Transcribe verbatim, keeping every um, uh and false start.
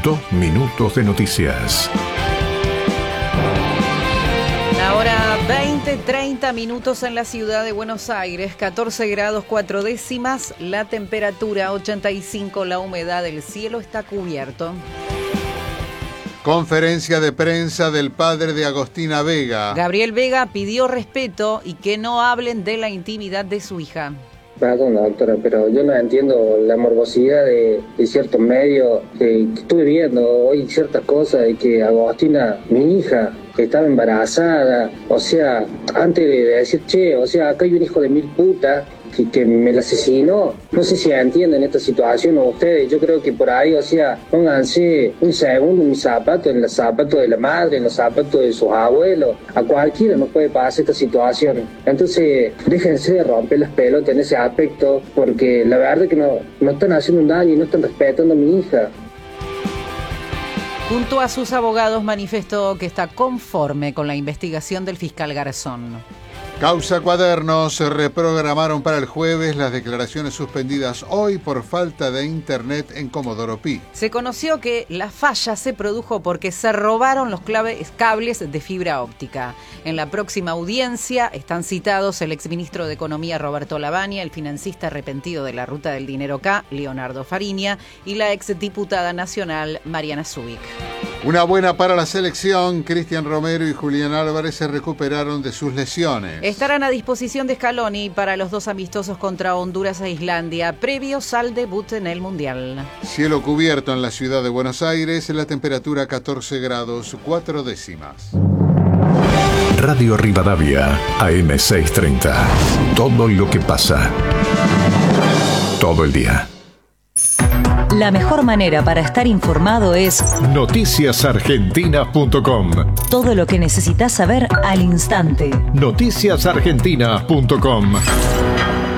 Dos minutos de noticias. Ahora veinte, treinta minutos en la ciudad de Buenos Aires, catorce grados cuatro décimas, la temperatura ochenta y cinco, la humedad del cielo está cubierto. Conferencia de prensa del padre de Agostina Vega. Gabriel Vega pidió respeto y que no hablen de la intimidad de su hija. Perdón, doctora, pero yo no entiendo la morbosidad de, de ciertos medios que, que estuve viendo hoy ciertas cosas de que Agostina, mi hija, estaba embarazada, o sea, antes de decir, che, o sea, acá hay un hijo de mil putas que, que me la asesinó. No sé si entienden esta situación o ustedes. Yo creo que por ahí, o sea, pónganse un segundo en mis zapatos, en los zapatos de la madre, en los zapatos de sus abuelos. A cualquiera nos puede pasar esta situación. Entonces, déjense de romper las pelotas en ese aspecto, porque la verdad es que no, no están haciendo un daño y no están respetando a mi hija. Junto a sus abogados manifestó que está conforme con la investigación del fiscal Garzón. Causa Cuadernos, se reprogramaron para el jueves las declaraciones suspendidas hoy por falta de internet en Comodoro Pi. Se conoció que la falla se produjo porque se robaron los claves, cables de fibra óptica. En la próxima audiencia están citados el exministro de Economía Roberto Lavagna, el financista arrepentido de la ruta del dinero K, Leonardo Fariña, y la exdiputada nacional Mariana Zubik. Una buena para la selección, Cristian Romero y Julián Álvarez se recuperaron de sus lesiones. Estarán a disposición de Scaloni para los dos amistosos contra Honduras e Islandia, previos al debut en el Mundial. Cielo cubierto en la ciudad de Buenos Aires, la temperatura catorce grados cuatro décimas. Radio Rivadavia, A M seiscientos treinta. Todo lo que pasa. Todo el día. La mejor manera para estar informado es noticias argentinas punto com. Todo lo que necesitas saber al instante. noticias argentinas punto com.